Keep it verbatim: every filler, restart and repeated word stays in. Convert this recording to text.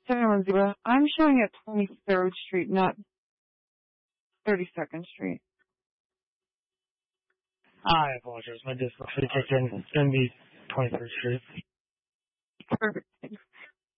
San Rosita. I'm showing at twenty-third Street, not thirty-second Street. I apologize. My dyslexia kicked in. It's going to be twenty-third Street. Perfect. Thanks.